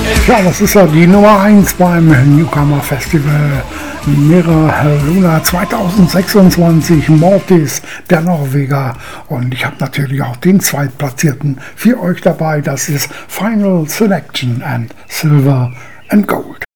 Ja, das ist ja die Nummer 1 beim Newcomer Festival Mirror Luna 2026, Mortis, der Norweger. Und ich habe natürlich auch den Zweitplatzierten für euch dabei. Das ist Final Selection and Silver and Gold.